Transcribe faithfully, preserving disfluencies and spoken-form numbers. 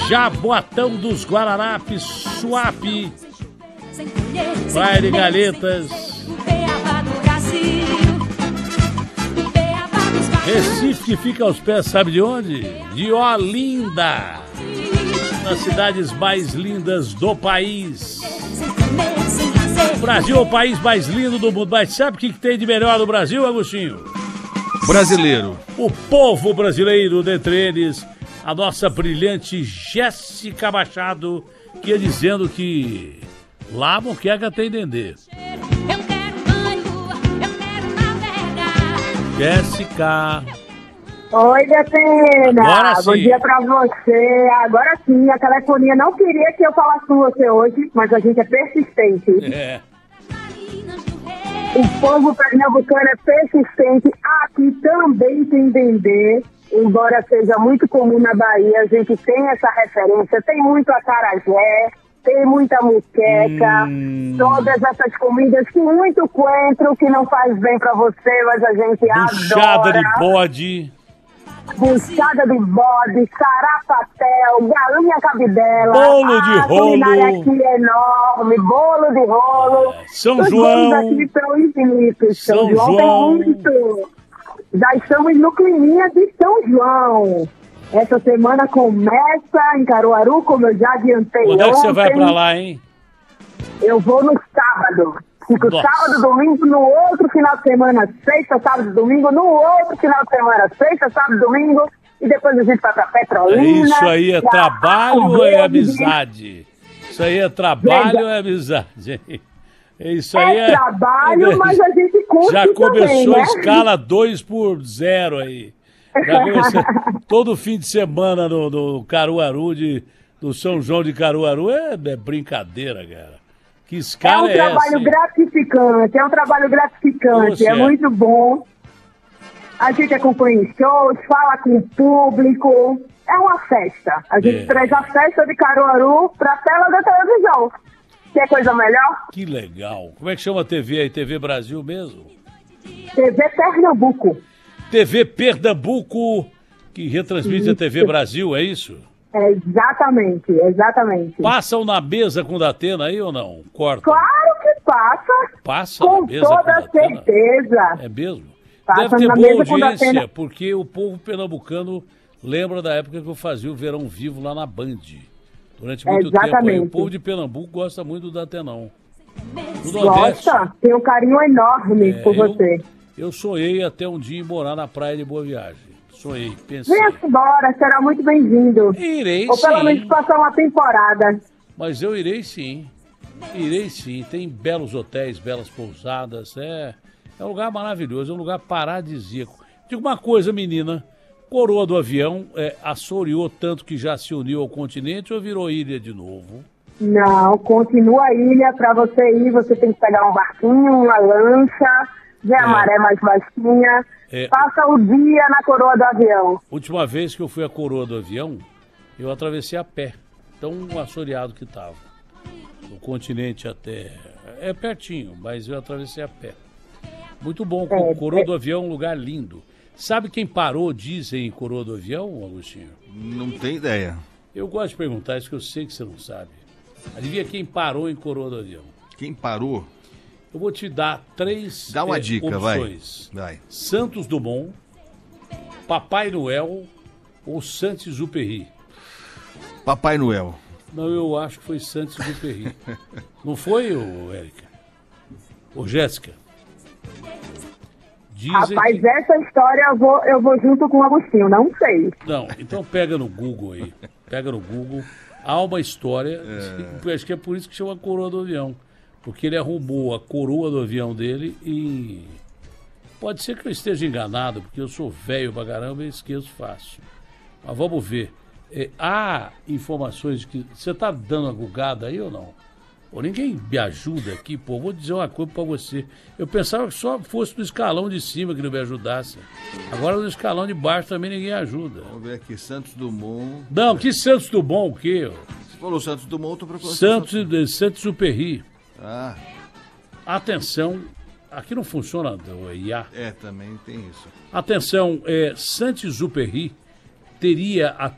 Jaboatão dos Guararapes, Suape, Praia de Galhetas, Recife, que fica aos pés, sabe de onde? De Olinda, nas cidades mais lindas do país. O Brasil é o país mais lindo do mundo, mas sabe o que tem de melhor no Brasil, Agostinho? Brasileiro. O povo brasileiro, dentre eles, a nossa brilhante Jéssica Machado, que ia dizendo que lá a moqueca tem dendê. Jéssica. Oi, Datena. Agora sim. Bom dia pra você. Agora sim, a telefonia não queria que eu falasse com você hoje, mas a gente é persistente. É. O povo pernambucano é persistente. Aqui também tem dendê. Embora seja muito comum na Bahia, a gente tem essa referência. Tem muito acarajé, tem muita muqueca, hum. todas essas comidas com muito coentro, que não faz bem pra você, mas a gente Buchada adora. de bode. Buchada de bode, sarapatel, galinha cabidela. Bolo de a rolo. culinária aqui é enorme, bolo de rolo. São Os João. bolos aqui são infinitos. São, São João, João. tem muito. Já estamos no climinha de São João. Essa semana começa em Caruaru, como eu já adiantei Quando é que você ontem. vai pra lá, hein? Eu vou no sábado. Fico Nossa. sábado, domingo, no outro final de semana, sexta, sábado, domingo, no outro final de semana, sexta, sábado, domingo, e depois a gente vai pra Petrolina. Isso aí é pra trabalho Arco ou é Verde. amizade? Isso aí é trabalho ou é amizade? Isso É, aí é trabalho, mas a gente curte já começou também, né? a escala dois por zero aí. Já começou, todo fim de semana no, no Caruaru, de, do São João de Caruaru, é, é brincadeira, cara. Que É escala um é, trabalho essa? hein? gratificante, é um trabalho gratificante, Ô, é muito bom. A gente acompanha os shows, fala com o público, é uma festa. A gente É. traz a festa de Caruaru pra tela da televisão. Quer coisa melhor? Que legal. Como é que chama a T V aí? T V Brasil mesmo? T V Pernambuco. T V Pernambuco, que retransmite a T V Brasil, é isso? É, exatamente, exatamente. Passam na mesa com o Datena aí ou não? Corta. Claro que passa, Passa na com mesa com o toda Datena? certeza. É mesmo? Passa Deve ter na boa mesa com o audiência, Datena. porque o povo pernambucano lembra da época que eu fazia o Verão Vivo lá na Band. Durante muito Exatamente. tempo aí. O povo de Pernambuco gosta muito do Datenão. Do Nordeste, Gosta, tem um carinho enorme é, por eu- você. Eu sonhei até um dia em morar na praia de Boa Viagem. Sonhei, pensei. Venha embora, será muito bem-vindo. Irei Ou pelo sim. menos passar uma temporada. Mas eu irei sim. Irei sim. Tem belos hotéis, belas pousadas. É, é um lugar maravilhoso, é um lugar paradisíaco. Diga uma coisa, menina. Coroa do Avião é, assoreou tanto que já se uniu ao continente ou virou ilha de novo? Não, continua a ilha. Pra você ir, você tem que pegar um barquinho, uma lancha, ver a É. maré mais baixinha. É. Passa o dia na Coroa do Avião. Última vez que eu fui à Coroa do Avião, eu atravessei a pé. Tão assoreado que estava. Do continente até... É pertinho, mas eu atravessei a pé. Muito bom. É, Coroa é. do Avião é um lugar lindo. Sabe quem parou, dizem, em Coroa do Avião, Agostinho? Não tem ideia. Eu gosto de perguntar isso, que eu sei que você não sabe. Adivinha quem parou em Coroa do Avião? Quem parou, Eu vou te dar três dá uma eh, dica, opções. vai. Vai. Santos Dumont, Papai Noel ou Saint-Exupéry? Papai Noel. Não, eu acho que foi Saint-Exupéry. Não foi, ô, Érica? Ô, Jéssica? Dizem Rapaz, que... essa história eu vou, eu vou junto com o Agostinho, não sei. Não, então pega no Google aí. Pega no Google. Há uma história, acho que é por isso que chama Coroa do Avião. Porque ele arrumou a coroa do avião dele e... Pode ser que eu esteja enganado, porque eu sou velho pra caramba e esqueço fácil. Mas vamos ver. É, há informações de que... Você tá dando uma gugada aí ou não? Pô, ninguém me ajuda aqui, pô. Vou dizer uma coisa pra você. Eu pensava que só fosse do escalão de cima que não me ajudasse. Agora no escalão de baixo também ninguém ajuda. Vamos ver aqui, Santos Dumont. Não, que Santos Dumont, o quê? Você falou Santos Dumont, eu tô procurando. Santos, Saint-Exupéry. Ah, Atenção, aqui não funciona o I A. é, também tem isso. Atenção, é, Saint-Exupéry teria a